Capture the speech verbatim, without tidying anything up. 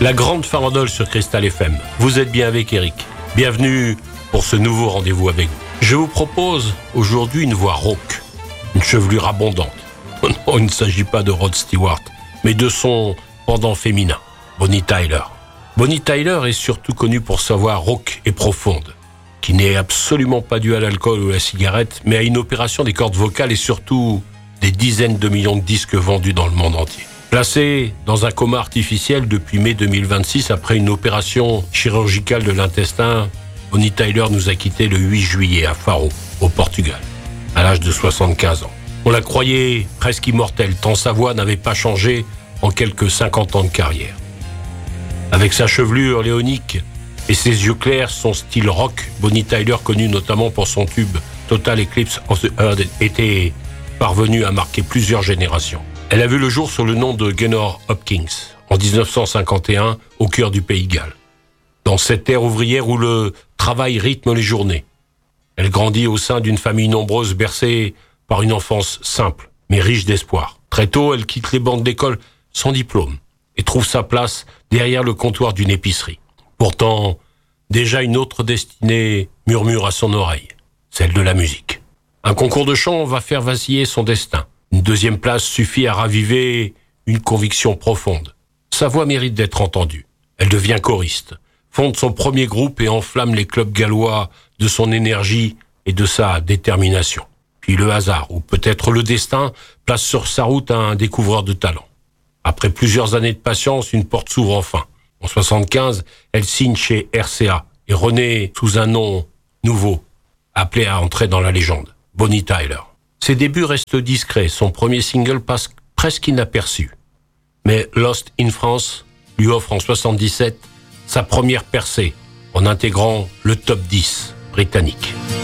La grande farandole sur Cristal F M. Vous êtes bien avec Eric. Bienvenue pour ce nouveau rendez-vous avec vous. Je vous propose aujourd'hui une voix rauque, une chevelure abondante. Non, il ne s'agit pas de Rod Stewart, mais de son pendant féminin, Bonnie Tyler. Bonnie Tyler est surtout connue pour sa voix rauque et profonde, qui n'est absolument pas due à l'alcool ou à la cigarette, mais à une opération des cordes vocales et surtout des dizaines de millions de disques vendus dans le monde entier. Placée dans un coma artificiel depuis mai deux mille vingt-six après une opération chirurgicale de l'intestin, Bonnie Tyler nous a quittés le huit juillet à Faro, au Portugal, à l'âge de soixante-quinze ans. On la croyait presque immortelle, tant sa voix n'avait pas changé en quelques cinquante ans de carrière. Avec sa chevelure léonique et ses yeux clairs, son style rock, Bonnie Tyler, connue notamment pour son tube Total Eclipse of the Heart, était parvenue à marquer plusieurs générations. Elle a vu le jour sous le nom de Gaynor Hopkins, en dix-neuf cent cinquante et un, au cœur du Pays de Galles. Dans cette terre ouvrière où le travail rythme les journées. Elle grandit au sein d'une famille nombreuse bercée par une enfance simple, mais riche d'espoir. Très tôt, elle quitte les bancs d'école sans diplôme et trouve sa place derrière le comptoir d'une épicerie. Pourtant, déjà une autre destinée murmure à son oreille, celle de la musique. Un concours de chant va faire vaciller son destin. Une deuxième place suffit à raviver une conviction profonde. Sa voix mérite d'être entendue. Elle devient choriste, fonde son premier groupe et enflamme les clubs gallois de son énergie et de sa détermination. Puis le hasard, ou peut-être le destin, place sur sa route un découvreur de talent. Après plusieurs années de patience, une porte s'ouvre enfin. En soixante-quinze, elle signe chez R C A et renaît sous un nom nouveau, appelé à entrer dans la légende, Bonnie Tyler. Ses débuts restent discrets, son premier single passe presque inaperçu. Mais Lost in France lui offre en soixante-dix-sept sa première percée en intégrant le top dix britannique.